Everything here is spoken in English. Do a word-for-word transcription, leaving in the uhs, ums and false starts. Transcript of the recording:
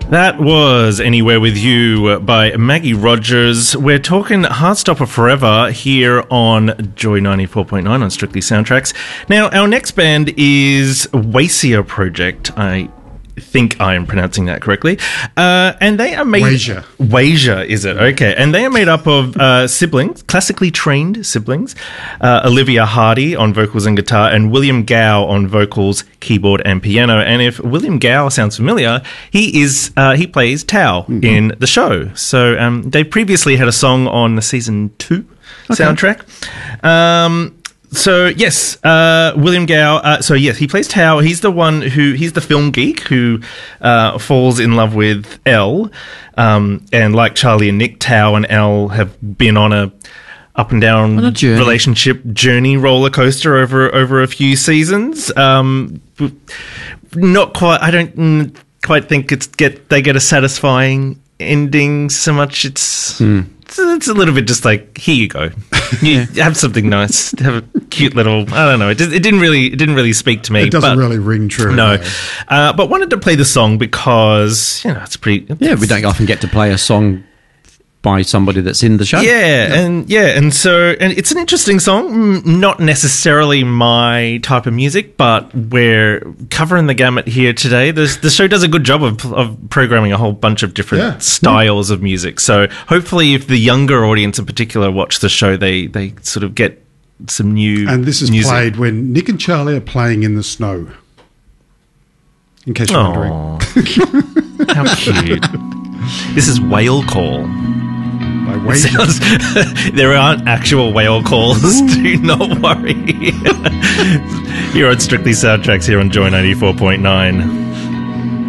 That was Anywhere With You by Maggie Rogers. We're talking Heartstopper Forever here on Joy ninety-four point nine on Strictly Soundtracks. Now, our next band is Wasia Project. I think I am pronouncing that correctly. Uh, and they are made... Wasia. Wasia, is it? Okay. And they are made up of uh, siblings, classically trained siblings. Uh, Olivia Hardy on vocals and guitar and William Gow on vocals, keyboard and piano. And if William Gow sounds familiar, he is uh, he plays Tao mm-hmm. in the show. So um, they previously had a song on the season two okay. soundtrack. Um... So, yes, uh, William Gow, uh, so yes, he plays Tao. He's the one who, he's the film geek who uh, falls in love with Elle. Um, and like Charlie and Nick, Tao and Elle have been on a up and down journey. relationship journey roller coaster over, over a few seasons. Um, not quite, I don't quite think it's get, they get a satisfying ending so much. It's... Mm. It's a little bit just like, here you go. You have something nice. Have a cute little. I don't know. It, just, it didn't really. It didn't really speak to me. It doesn't but, really ring true. No, uh, but wanted to play the song because you know it's pretty. It's, yeah, we don't often get to play a song by somebody that's in the show. Yeah, yeah, and yeah, and so and it's an interesting song. Not necessarily my type of music, but we're covering the gamut here today. The the show does a good job of, of programming a whole bunch of different yeah. styles yeah. of music. So hopefully, if the younger audience in particular watch the show, they they sort of get some new. And this is music. played when Nick and Charlie are playing in the snow. In case you're Aww. wondering, how cute. This is Whale Call. Sounds, there aren't actual whale calls. Do not worry. Here on Strictly Soundtracks here on Joy ninety-four point nine.